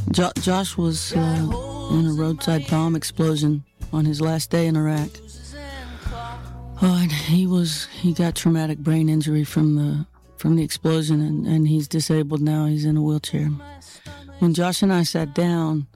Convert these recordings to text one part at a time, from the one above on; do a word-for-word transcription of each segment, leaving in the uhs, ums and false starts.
Jo- Josh was uh, in a roadside bomb explosion on his last day in Iraq. Oh, and he was he got traumatic brain injury from the from the explosion, and, and he's disabled now. He's in a wheelchair. When Josh and I sat down,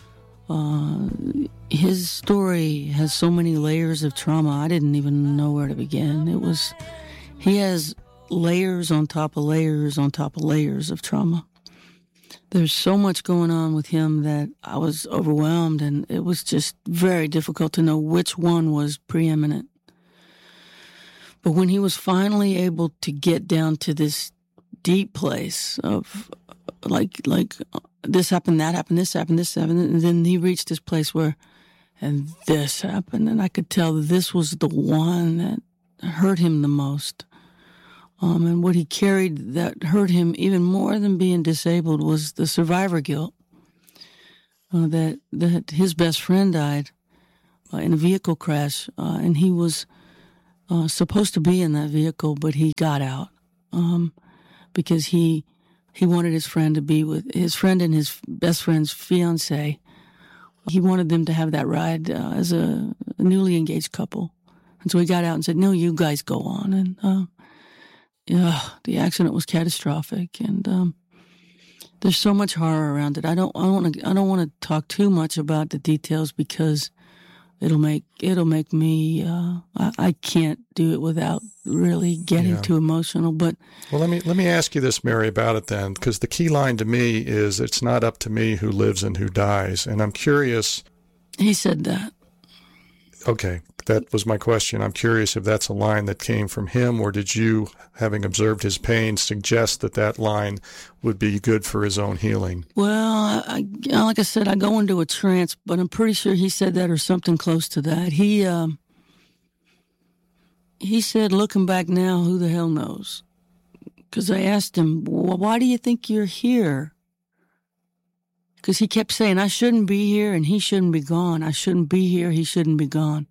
uh, his story has so many layers of trauma. I didn't even know where to begin. It was he has layers on top of layers on top of layers of trauma. There's so much going on with him that I was overwhelmed, and it was just very difficult to know which one was preeminent. But when he was finally able to get down to this deep place of like, like this happened, that happened, this happened, this happened, and then he reached this place where, and this happened, and I could tell that this was the one that hurt him the most. Um, and what he carried that hurt him even more than being disabled was the survivor guilt. Uh, that that his best friend died uh, in a vehicle crash, uh, and he was uh, supposed to be in that vehicle, but he got out um, because he he wanted his friend to be with his friend and his best friend's fiance. He wanted them to have that ride uh, as a, a newly engaged couple, and so he got out and said, "No, you guys go on." And uh, yeah, the accident was catastrophic, and um, there's so much horror around it. I don't, I don't want to, I don't want to talk too much about the details because it'll make, it'll make me. Uh, I, I can't do it without really getting yeah. too emotional. But well, let me let me ask you this, Mary, about it then, because the key line to me is, "It's not up to me who lives and who dies," and I'm curious. He said that. Okay, that was my question. I'm curious if that's a line that came from him, or did you, having observed his pain, suggest that that line would be good for his own healing? Well, I, like I said, I go into a trance, but I'm pretty sure he said that or something close to that. He um, he said, looking back now, who the hell knows? Because I asked him, well, why do you think you're here? Because he kept saying, I shouldn't be here and he shouldn't be gone. I shouldn't be here, he shouldn't be gone.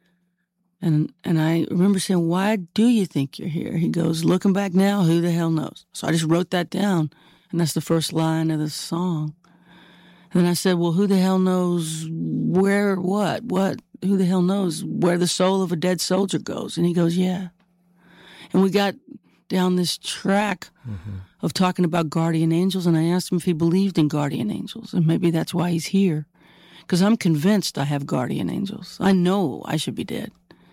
And and I remember saying, why do you think you're here? He goes, looking back now, who the hell knows? So I just wrote that down, and that's the first line of the song. And then I said, well, who the hell knows where, what, what, who the hell knows where the soul of a dead soldier goes? And he goes, yeah. And we got down this track mm-hmm. of talking about guardian angels, and I asked him if he believed in guardian angels, and maybe that's why he's here. Because I'm convinced I have guardian angels. I know I should be dead,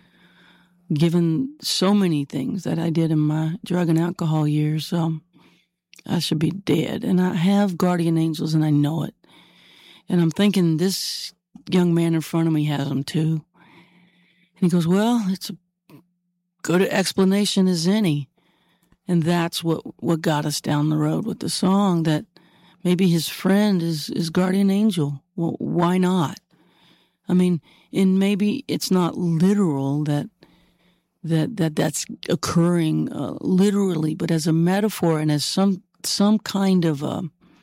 given so many things that I did in my drug and alcohol years. Um, I should be dead, and I have guardian angels, and I know it. And I'm thinking this young man in front of me has them too. And he goes, well, it's a good explanation as any. And that's what, what got us down the road with the song, that maybe his friend is, is guardian angel. Well, why not? I mean, and maybe it's not literal that that, that that's occurring uh, literally, but as a metaphor and as some some kind of a,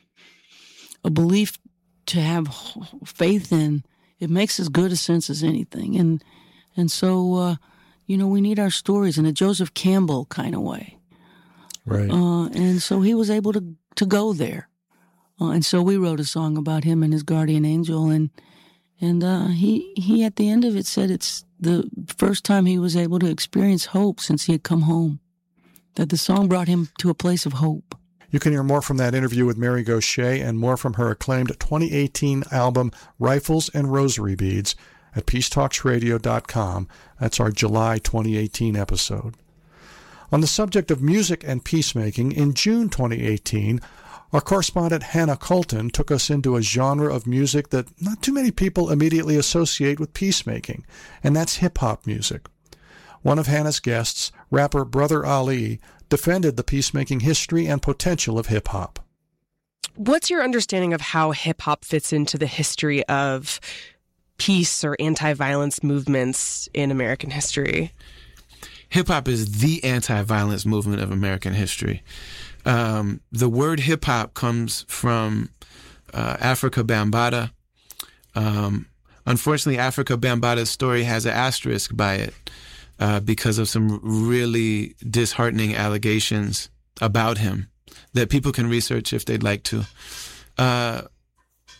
a belief to have faith in, it makes as good a sense as anything. And and so, uh, you know, we need our stories in a Joseph Campbell kind of way. Right. Uh, and so he was able to, to go there. Uh, and so we wrote a song about him and his guardian angel. And and uh, he, he, at the end of it, said it's the first time he was able to experience hope since he had come home, that the song brought him to a place of hope. You can hear more from that interview with Mary Gauthier and more from her acclaimed twenty eighteen album, Rifles and Rosary Beads, at peace talks radio dot com. That's our July twenty eighteen episode. On the subject of music and peacemaking, in June twenty eighteen, our correspondent Hannah Colton took us into a genre of music that not too many people immediately associate with peacemaking, and that's hip-hop music. One of Hannah's guests, rapper Brother Ali, defended the peacemaking history and potential of hip-hop. What's your understanding of how hip-hop fits into the history of peace or anti-violence movements in American history? Hip-hop is the anti-violence movement of American history. Um, the word hip-hop comes from uh, Africa Bambaataa. Um, unfortunately, Africa Bambaataa's story has an asterisk by it uh, because of some really disheartening allegations about him that people can research if they'd like to. Uh,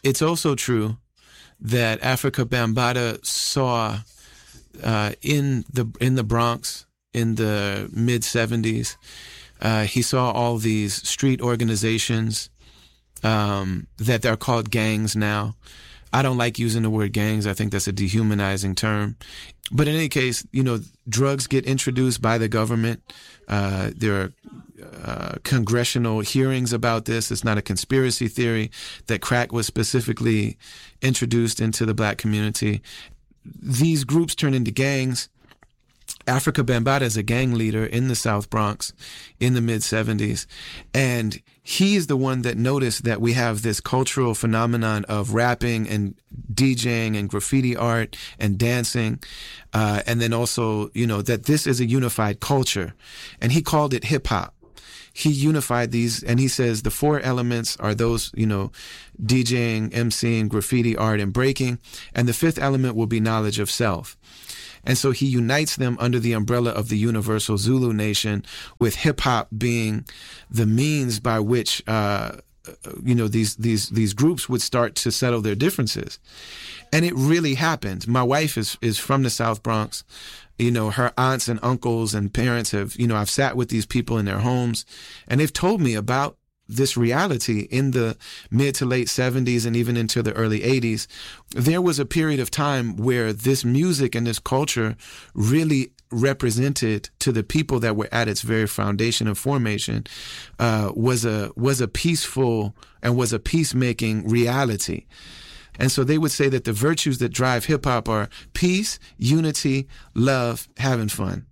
it's also true that Afrika Bambaataa saw uh, in the in the Bronx in the mid seventies, uh, he saw all these street organizations um, that they're called gangs now. I don't like using the word gangs. I think that's a dehumanizing term. But in any case, you know, drugs get introduced by the government. Uh, there are uh, congressional hearings about this. It's not a conspiracy theory that crack was specifically introduced into the black community. These groups turn into gangs. Afrika Bambaataa is a gang leader in the South Bronx in the mid seventies. And he is the one that noticed that we have this cultural phenomenon of rapping and DJing and graffiti art and dancing. Uh, and then also, you know, that this is a unified culture. And he called it hip hop. He unified these, and he says the four elements are those, you know, DJing, MCing, graffiti art, and breaking. And the fifth element will be knowledge of self. And so he unites them under the umbrella of the Universal Zulu Nation, with hip hop being the means by which, uh, you know, these, these, these groups would start to settle their differences. And it really happened. My wife is, is from the South Bronx. You know, her aunts and uncles and parents have, you know, I've sat with these people in their homes, and they've told me about this reality in the mid to late seventies and even into the early eighties. There was a period of time where this music and this culture really represented to the people that were at its very foundation and formation, uh, was a, was a peaceful and was a peacemaking reality. And so they would say that the virtues that drive hip hop are peace, unity, love, having fun.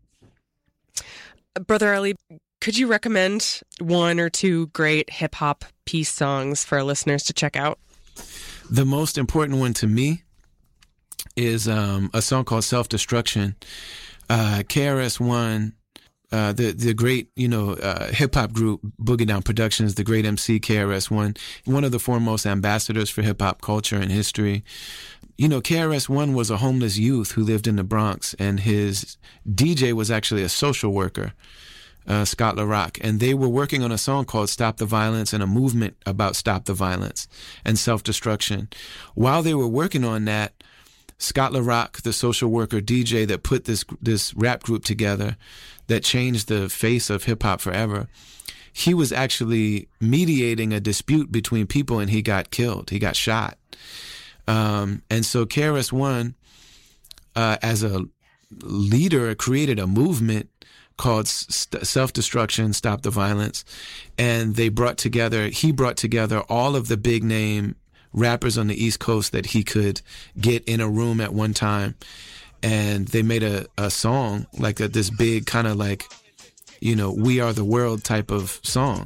Brother Ali, could you recommend one or two great hip hop peace songs for our listeners to check out? The most important one to me is um, a song called Self-Destruction. Uh, K R S One, uh, the the great, you know, uh, hip hop group Boogie Down Productions, the great M C K R S One, one of the foremost ambassadors for hip hop culture and history. You know, K R S One was a homeless youth who lived in the Bronx, and his D J was actually a social worker. Uh, Scott LaRock, and they were working on a song called Stop the Violence and a movement about stop the violence and self-destruction. While they were working on that, Scott LaRock, the social worker D J that put this this rap group together that changed the face of hip-hop forever, he was actually mediating a dispute between people, and he got killed. He got shot. Um, and so K R S One, uh, as a leader, created a movement called St- Self-Destruction, Stop the Violence. And they brought together, he brought together all of the big name rappers on the East Coast that he could get in a room at one time. And they made a, a song, like a, this big kind of like, you know, We Are the World type of song.